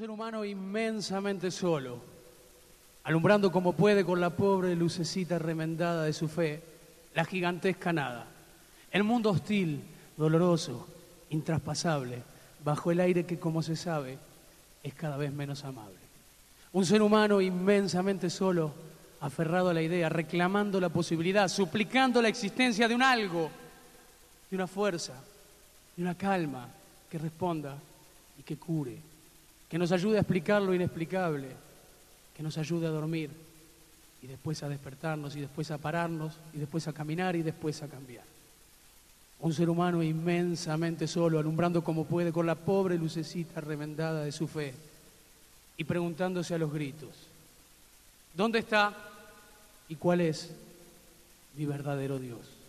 ser humano inmensamente solo, alumbrando como puede con la pobre lucecita remendada de su fe, la gigantesca nada. El mundo hostil, doloroso, intraspasable, bajo el aire que, como se sabe, es cada vez menos amable. Un ser humano inmensamente solo, aferrado a la idea, reclamando la posibilidad, suplicando la existencia de un algo, de una fuerza, de una calma que responda y que cure, que nos ayude a explicar lo inexplicable, que nos ayude a dormir y después a despertarnos y después a pararnos y después a caminar y después a cambiar. Un ser humano inmensamente solo, alumbrando como puede con la pobre lucecita remendada de su fe y preguntándose a los gritos: ¿dónde está y cuál es mi verdadero Dios?